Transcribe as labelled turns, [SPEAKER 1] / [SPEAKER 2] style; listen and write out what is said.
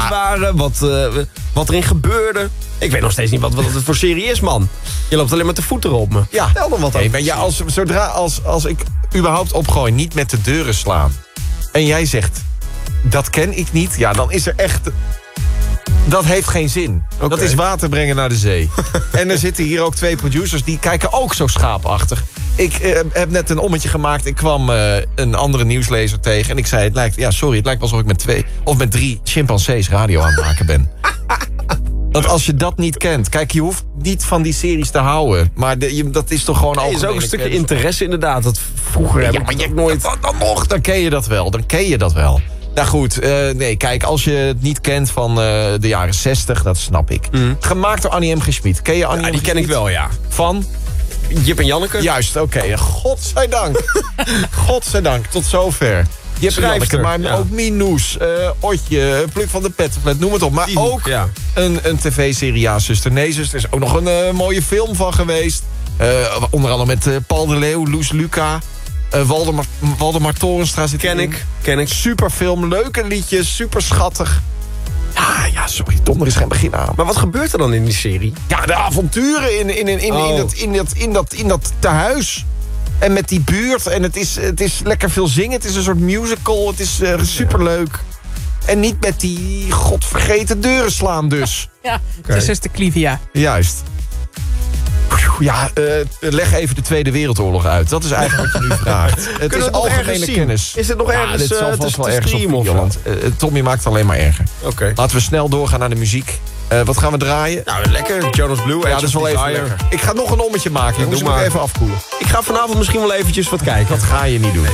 [SPEAKER 1] waren, wat erin gebeurde. Ik weet nog steeds niet wat het voor serie is, man. Je loopt alleen met de voeten op me.
[SPEAKER 2] Ja.
[SPEAKER 1] Vertel dan wat over.
[SPEAKER 2] Maar ja, als ik überhaupt opgooi, niet met de deuren slaan. En jij zegt, dat ken ik niet. Ja, dan is er echt... Dat heeft geen zin.
[SPEAKER 1] Okay.
[SPEAKER 2] Dat is water brengen naar de zee. En er zitten hier ook 2 producers, die kijken ook zo schaapachtig. Ik heb net een ommetje gemaakt. Ik kwam een andere nieuwslezer tegen. En ik zei, het lijkt wel alsof ik met 2 of met 3 chimpansees radio aan het maken ben. Want als je dat niet kent... Kijk, je hoeft niet van die series te houden. Maar dat is toch gewoon algemeen.
[SPEAKER 1] Er is ook een stukje interesse inderdaad. Dat vroeger heb ik nooit...
[SPEAKER 2] Dan ken je dat wel. Nou goed, kijk, als je het niet kent van de jaren 60, dat snap ik. Gemaakt door Annie M. G. Schmid. Ken je Annie M. G.
[SPEAKER 1] Die ken ik wel, ja.
[SPEAKER 2] Van?
[SPEAKER 1] Jip en Janneke.
[SPEAKER 2] Juist, oké. Godzijdank. Godzijdank, tot zover. Jip en Janneke, maar ook Minoes, Otje, Pluk van de Pettenflat, noem het op. Maar ook een tv-serie, ja, Zuster. Nee, Zuster, is ook nog een mooie film van geweest. Onder andere met Paul de Leeuw, Loes Luca... Waldemar Torenstra zit
[SPEAKER 1] Ken ik.
[SPEAKER 2] Super film, leuke liedjes, super schattig. Ja, sorry, Tom, er is geen begin aan.
[SPEAKER 1] Maar wat gebeurt er dan in die serie?
[SPEAKER 2] Ja, de avonturen in dat tehuis. En met die buurt. En het is lekker veel zingen. Het is een soort musical. Het is superleuk. En niet met die godvergeten deuren slaan dus.
[SPEAKER 3] Ja, de zuster Clivia.
[SPEAKER 2] Juist. Ja, leg even de Tweede Wereldoorlog uit. Dat is eigenlijk wat je nu vraagt. Het is algemene kennis.
[SPEAKER 1] Is het nog ergens
[SPEAKER 2] dit zal vast wel ergens op
[SPEAKER 1] streamen?
[SPEAKER 2] Videoland. Tom, je maakt het alleen maar erger.
[SPEAKER 1] Oké.
[SPEAKER 2] Laten we snel doorgaan naar de muziek. Wat gaan we draaien?
[SPEAKER 1] Nou, lekker. Jonas Blue.
[SPEAKER 2] Ja, dat is wel even lekker. Ik ga nog een ommetje maken. Ik moet hem even afkoelen.
[SPEAKER 1] Ik ga vanavond misschien wel eventjes wat kijken.
[SPEAKER 2] Dat ga je niet doen.